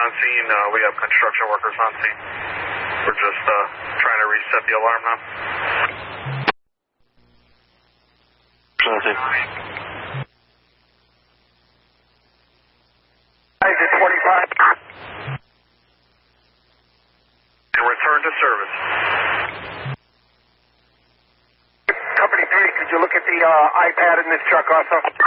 on scene. We have construction workers on scene. We're just trying to reset the alarm now. Exit 25. And return to service. Company 3, could you look at the iPad in this truck also?